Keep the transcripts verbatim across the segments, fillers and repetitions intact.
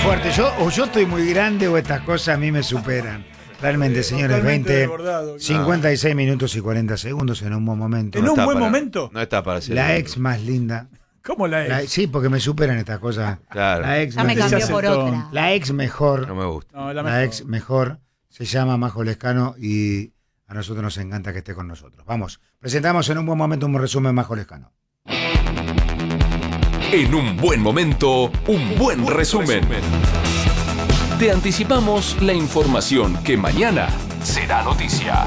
fuerte. Yo, o yo estoy muy grande o estas cosas a mí me superan. Realmente, señores, veinte, cincuenta y seis minutos y cuarenta segundos en un buen momento. ¿En No un está buen para- momento? No está para ser. La ex más linda. ¿Cómo la ex? La- sí, porque me superan estas cosas. Claro. La ex Ya me más cambió linda. cambió por aceptó. otra. La ex mejor. No me gusta. No, la La mejor. ex mejor se llama Majo Lescano y a nosotros nos encanta que esté con nosotros. Vamos, presentamos en un buen momento un resumen Majo Lescano. En un buen momento, un buen resumen. Te anticipamos la información que mañana será noticia.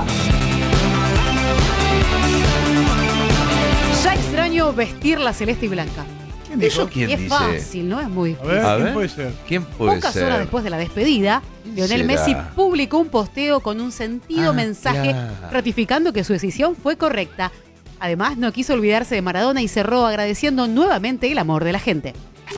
Ya extraño vestir la celeste y blanca. ¿Quién ¿Eso dijo? quién Y es dice? fácil, no es muy A ver, difícil. A ¿quién ver. puede ser? ¿Quién puede Pocas ser? horas después de la despedida, Lionel será? Messi publicó un posteo con un sentido Ah, mensaje claro. ratificando que su decisión fue correcta. Además, no quiso olvidarse de Maradona y cerró agradeciendo nuevamente el amor de la gente.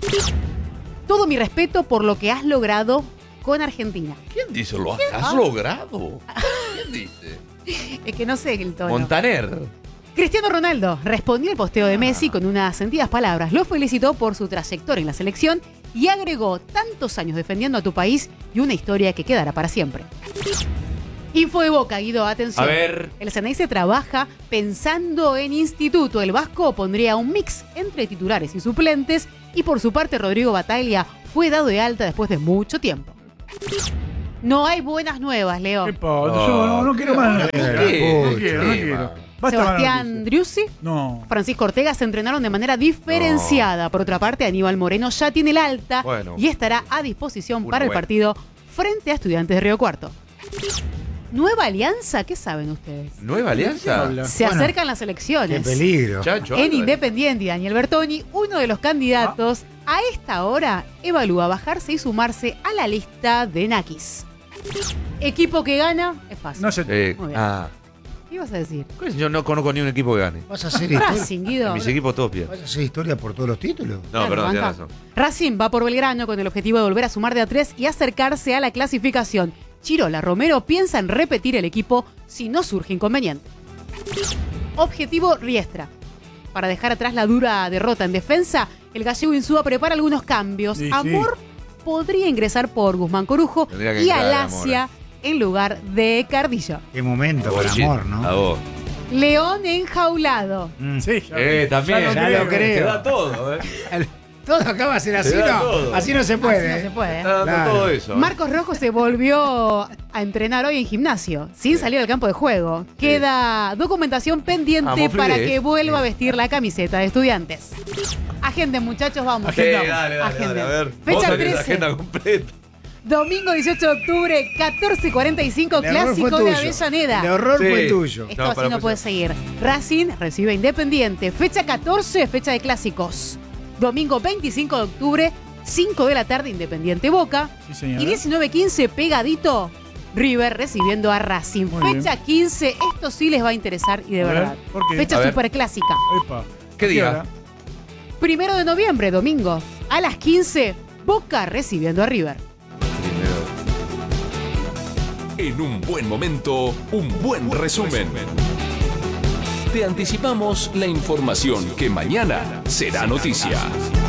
Todo mi respeto por lo que has logrado con Argentina. ¿Quién dice? ¿Lo has, has Ah. logrado? ¿Quién dice? Es que no sé el tono. Montaner. Cristiano Ronaldo respondió al posteo de Messi con unas sentidas palabras. Lo felicitó por su trayectoria en la selección y agregó tantos años defendiendo a tu país y una historia que quedará para siempre. Info de Boca, Guido, atención. A ver. El Ceneice trabaja pensando en instituto. El Vasco pondría un mix entre titulares y suplentes. Y por su parte, Rodrigo Bataglia fue dado de alta después de mucho tiempo. No hay buenas nuevas, Leo. ¿Qué pasa? Yo no, no quiero más. ¿Qué? No quiero, no ¿Qué, quiero. man? Basta más Sebastián noticias. Driussi, No. Francisco Ortega se entrenaron de manera diferenciada. Por otra parte, Aníbal Moreno ya tiene el alta Bueno. y estará a disposición Una para el buena. partido frente a Estudiantes de Río Cuarto. ¿Nueva alianza? ¿Qué saben ustedes? ¿Nueva ¿Qué alianza? habla? Se Bueno, acercan las Qué elecciones. peligro. Chacho, En Álvarez. Independiente y Daniel Bertoni, uno de los candidatos, a esta hora evalúa bajarse y sumarse a la lista de Nakis. Equipo que gana, es fácil. No sé. Eh, Muy bien. ah. ¿Qué ibas a decir? ¿Qué? Yo no conozco ni un equipo que gane. ¿Vas a hacer historia? Racing, Guido. Mis equipos todos pierden. ¿Vas a hacer historia por todos los títulos? No, Claro, perdón, tienes banca. razón. Racing va por Belgrano con el objetivo de volver a sumar de a tres y acercarse a la clasificación. Chirola Romero piensa en repetir el equipo si no surge inconveniente. Objetivo Riestra. Para dejar atrás la dura derrota en defensa, el gallego Insúa prepara algunos cambios. Sí, sí. Amor podría ingresar por Guzmán Corujo Tendría que y entrar, Alasia en lugar de Cardillo. Qué momento A para vos, amor, Gil. ¿no? A vos. León enjaulado. Mm. Sí, ya. Eh, también. Ya Ya lo creo. Te da todo, ¿eh? Todo acá va a ser así, Te da no. todo. Así no se Así puede. no se ¿eh? puede. Está dando Claro. todo eso. ¿eh? Marcos Rojo se volvió a entrenar hoy en gimnasio, sin salir al campo de juego. Queda documentación pendiente Vamos, para fluye, que ¿eh? vuelva a vestir la camiseta de Estudiantes. Agenden, muchachos, vamos. Sí, Agendamos. dale, dale, Agenda. dale, a ver. Fecha Vos tenés trece. la agenda completa. Domingo dieciocho de octubre, catorce cuarenta y cinco, El error clásico fue de tuyo. Avellaneda. El horror Sí. fue tuyo. Esto No, así para no puede pasar. seguir. Racing recibe Independiente. Fecha catorce, fecha de clásicos. Domingo veinticinco de octubre, cinco de la tarde, Independiente Boca. Sí, señora. Y diecinueve quince, pegadito, River recibiendo a Racing. Muy Fecha quince, esto sí les va a interesar y de A ver, verdad. ¿por qué? A Fecha ver. super clásica. Epa. ¿Qué día? hora? Primero de noviembre, domingo. A las quince, Boca recibiendo a River. En un buen momento, un buen resumen. Te anticipamos la información que mañana será noticia.